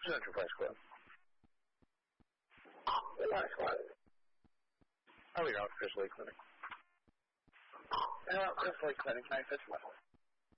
Enterprise Club. The last one. Oh, we don't. Chris Lake Clinic. Chris Lake Clinic, 951.